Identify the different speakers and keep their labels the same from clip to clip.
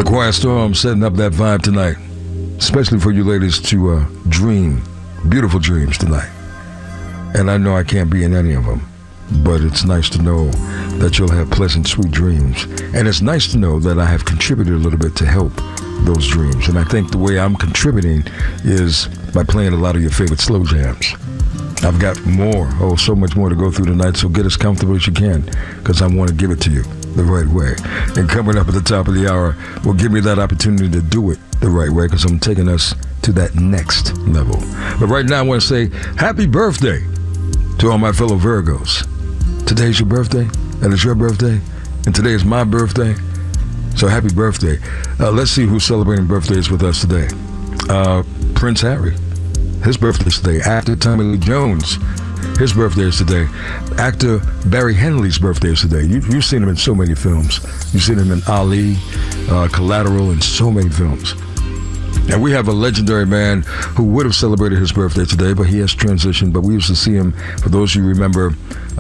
Speaker 1: The Quiet Storm setting up that vibe tonight, especially for you ladies to dream beautiful dreams tonight. And I know I can't be in any of them, but it's nice to know that you'll have pleasant, sweet dreams. And it's nice to know that I have contributed a little bit to help those dreams. And I think the way I'm contributing is by playing a lot of your favorite slow jams. I've got more, so much more to go through tonight, so get as comfortable as you can, because I want to give it to you the right way. And coming up at the top of the hour will give me that opportunity to do it the right way, because I'm taking us to that next level. But right now I want to say happy birthday to all my fellow Virgos. Today's your birthday, and it's your birthday, and today is my birthday. So happy birthday. Let's see who's celebrating birthdays with us today. Prince Harry. His birthday is today. Actor Tommy Lee Jones. His birthday is today. Actor Barry Henley's birthday is today. You've seen him in so many films. You've seen him in Ali, Collateral, and so many films. And we have a legendary man who would have celebrated his birthday today, but he has transitioned. But we used to see him, for those of you who remember,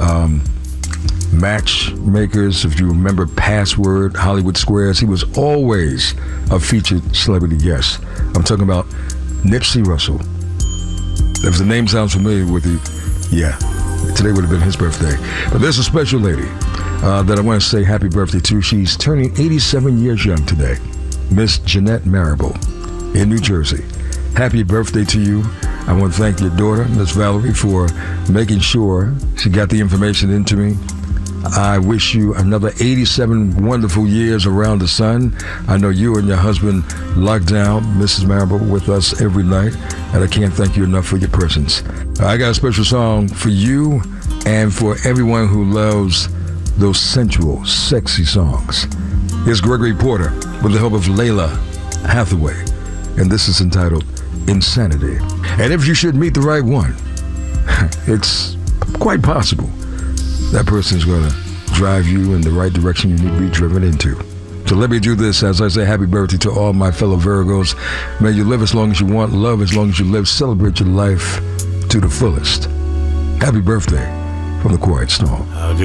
Speaker 1: Matchmakers, if you remember Password, Hollywood Squares, he was always a featured celebrity guest. I'm talking about Nipsey Russell. If the name sounds familiar with you, yeah, today would have been his birthday. But there's a special lady that I want to say happy birthday to. She's turning 87 years young today. Miss Jeanette Marable in New Jersey. Happy birthday to you. I want to thank your daughter, Miss Valerie, for making sure she got the information into me. I wish you another 87 wonderful years around the sun. I know you and your husband locked down, Mrs. Marable, with us every night, and I can't thank you enough for your presence. I got a special song for you and for everyone who loves those sensual, sexy songs. Here's Gregory Porter with the help of Layla Hathaway, and this is entitled Insanity. And if you should meet the right one, it's quite possible that person's going to drive you in the right direction you need to be driven into. So let me do this as I say happy birthday to all my fellow Virgos. May you live as long as you want, love as long as you live, celebrate your life to the fullest. Happy birthday from the Quiet Storm.